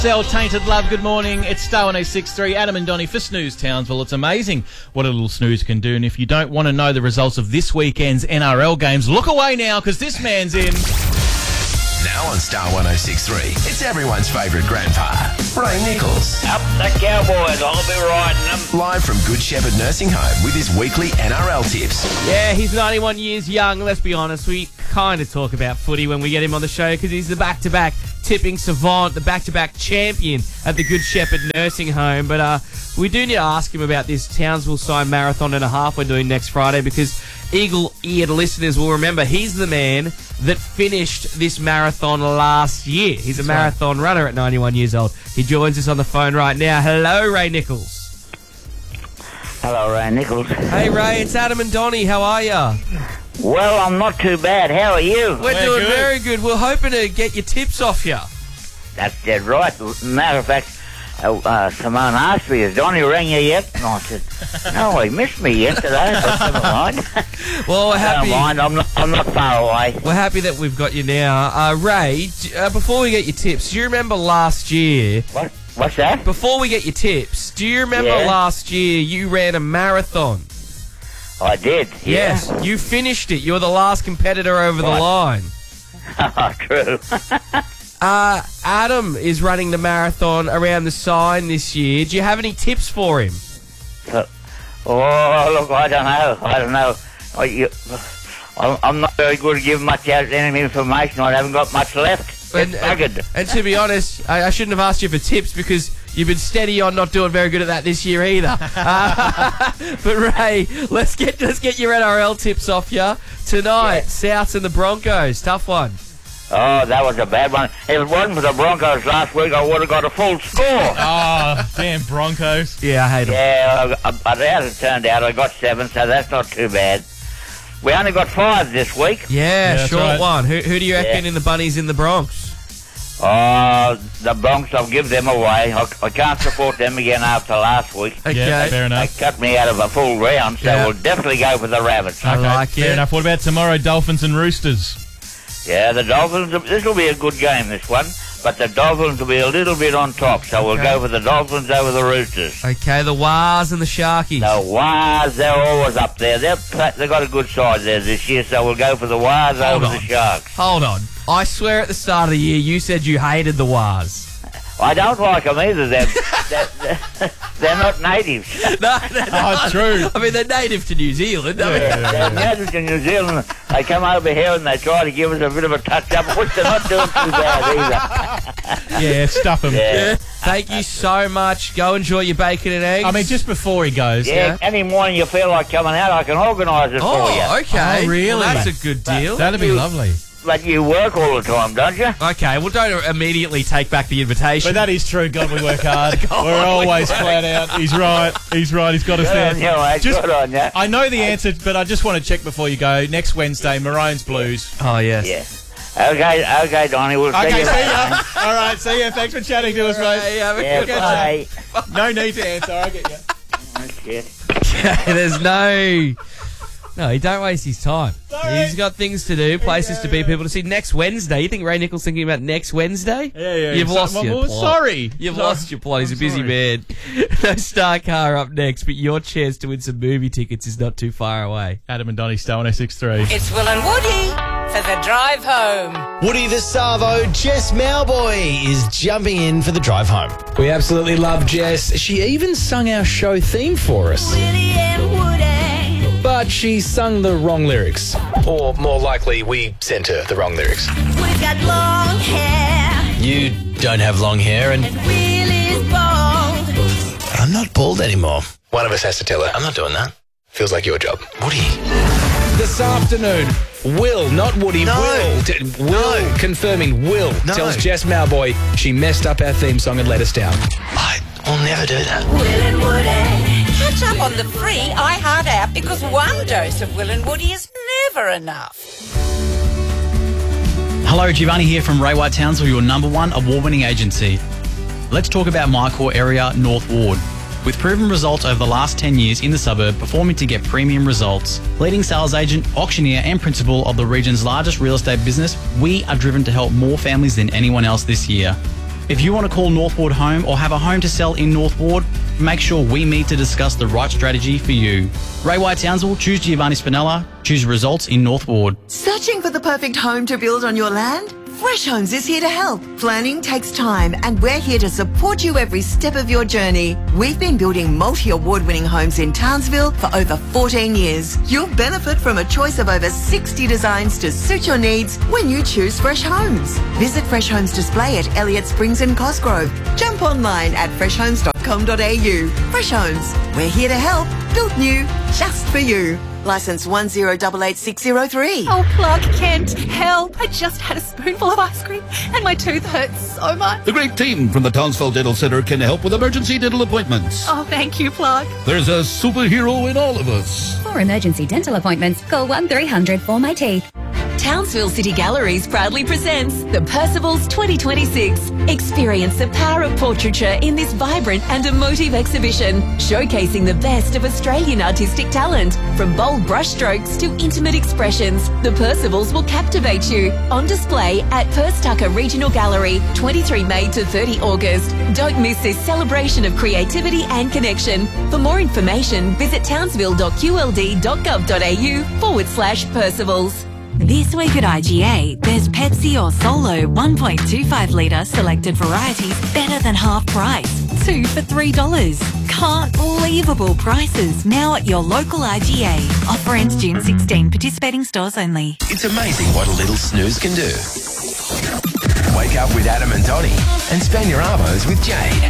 Sell Tainted Love, good morning. It's Star 1063, Adam and Donnie for Snooze Townsville. It's amazing what a little snooze can do. And if you don't want to know the results of this weekend's NRL games, look away now because this man's in. Now on Star 1063, it's everyone's favourite grandpa, Ray Nichols. Up the Cowboys, I'll be riding them. Live from Good Shepherd Nursing Home with his weekly NRL tips. Yeah, he's 91 years young. Let's be honest, we kind of talk about footy when we get him on the show because he's the back-to-back tipping savant, the back-to-back champion at the Good Shepherd Nursing Home. But we do need to ask him about this Townsville Sign Marathon and a half we're doing next Friday because eagle-eared listeners will remember he's the man that finished this marathon last year. He's a marathon runner at 91 years old. He joins us on the phone right now. Hello, Ray Nichols. Hello, Ray Nichols. Hey, Ray, it's Adam and Donnie. How are you? Well, I'm not too bad. How are you? We're doing very good. We're hoping to get your tips off you. That's dead right. Matter of fact, Simone asked me, has Donnie rang you yet? And I said, no, he missed me yesterday, but never mind. Well, we're happy. Never mind, I'm not far away. We're happy that we've got you now. Ray, before we get your tips, do you remember last year... What's that? Before we get your tips, do you remember last year you ran a marathon? I did, Yes, you finished it. You were the last competitor over the line. Oh, true. Adam is running the marathon around the sign this year. Do you have any tips for him? Oh, look, I don't know. I'm not very good at giving much out any information. I haven't got much left. And to be honest, I shouldn't have asked you for tips because you've been steady on not doing very good at that this year either. But Ray, let's get your NRL tips off you tonight. Souths and the Broncos, tough one. Oh, that was a bad one. If it wasn't for the Broncos last week, I would have got a full score. Oh, damn Broncos. Yeah, I hate them. Yeah, but as it turned out, I got 7, so that's not too bad. We only got 5 this week. Yeah, short one. Who do you reckon in the Bunnies in the Bronx? Oh, the Bronx, I'll give them away. I can't support them again after last week. Okay. Yeah, fair They enough. cut me out of a full round, so we'll definitely go for the Rabbits. I like Fair it. enough. What about tomorrow, Dolphins and Roosters? Yeah, the Dolphins, this will be a good game, this one. But the Dolphins will be a little bit on top, so we'll go for the Dolphins over the Roosters. Okay, the Wars and the Sharkies. The Wars, they're always up there. They've got a good side there this year, so we'll go for the Wars over the Sharks. Hold on. I swear at the start of the year you said you hated the Wars. I don't like them either. They're not natives. No, they're not. Oh, true. I mean, they're native to New Zealand. They're native to New Zealand. They come over here and they try to give us a bit of a touch-up, which they're not doing too bad either. Yeah, stuff him. Yeah. Thank you so much. Go enjoy your bacon and eggs. I mean, just before he goes. Yeah, any morning you feel like coming out, I can organise it for you. Okay. Oh, really? Well, that's a good deal. That'd be lovely. But you work all the time, don't you? Okay, well, don't immediately take back the invitation. But that is true. God, we work hard. We're always flat out. He's right. He's got us Good there. on you, mate. Good on you. I know the answer, but I just want to check before you go. Next Wednesday, Maroons Blues. Oh, yes. Yeah. Okay, Donnie, we'll see you Okay, see later. ya. All right, see ya. Thanks for chatting to us, mate. Hey, have a Yeah, good bye. No need to answer. I get you. Oh, shit. There's no... No, he don't waste his time. Sorry. He's got things to do, places to be, people to see. Next Wednesday, you think Ray Nichols thinking about next Wednesday? Yeah. You've lost your plot. Sorry. You've lost your plot. He's a busy man. No Star Car up next, but your chance to win some movie tickets is not too far away. Adam and Donnie, Star 1063. It's Will and Woody for the drive home. Woody the Savo, Jess Malboy, is jumping in for the drive home. We absolutely love Jess. She even sung our show theme for us. Willie and Woody. But she sung the wrong lyrics. Or more likely, we sent her the wrong lyrics. We've got long hair. You don't have long hair and Willie's bald. I'm not bald anymore. One of us has to tell her, I'm not doing that. Feels like your job. Woody. This afternoon, Will, not Woody, Will, confirming Will tells Jess Malboy she messed up our theme song and let us down. I'll never do that. Will and Woody. Catch up on the free iHeart app because one dose of Will and Woody is never enough. Hello, Giovanni here from Ray White Townsville, your #1 award-winning agency. Let's talk about my core area, North Ward. With proven results over the last 10 years in the suburb, performing to get premium results, leading sales agent, auctioneer and principal of the region's largest real estate business, we are driven to help more families than anyone else this year. If you want to call North Ward home or have a home to sell in North Ward, make sure we meet to discuss the right strategy for you. Ray White Townsville, choose Giovanni Spinella, choose results in North Ward. Searching for the perfect home to build on your land? Fresh Homes is here to help. Planning takes time and we're here to support you every step of your journey. We've been building multi-award-winning homes in Townsville for over 14 years. You'll benefit from a choice of over 60 designs to suit your needs when you choose Fresh Homes. Visit Fresh Homes Display at Elliott Springs and Cosgrove. Jump online at freshhomes.com.au. Fresh Homes, we're here to help. Built new, just for you. Licence 1088603. Oh, Clark Kent, help. I just had a spoonful of ice cream and my tooth hurts so much. The great team from the Townsville Dental Centre can help with emergency dental appointments. Oh, thank you, Clark. There's a superhero in all of us. For emergency dental appointments, call 1300 for my teeth. Townsville City Galleries proudly presents the Percivals 2026. Experience the power of portraiture in this vibrant and emotive exhibition, showcasing the best of Australian artistic talent. From bold brushstrokes to intimate expressions, the Percivals will captivate you. On display at Perstucker Regional Gallery, 23 May to 30 August. Don't miss this celebration of creativity and connection. For more information, visit townsville.qld.gov.au/Percivals. This week at IGA, there's Pepsi or Solo 1.25 litre selected varieties better than half price. 2 for $3. Can't believable prices now at your local IGA. Offer ends June 16. Participating stores only. It's amazing what a little snooze can do. Wake up with Adam and Donnie and spend your armos with Jade.